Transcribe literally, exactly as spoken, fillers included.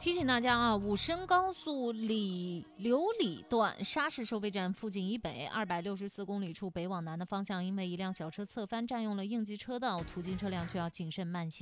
提醒大家啊，武深高速里刘里段沙市收费站附近以北二百六十四公里处北往南的方向，因为一辆小车侧翻占用了应急车道，途经车辆需要谨慎慢行。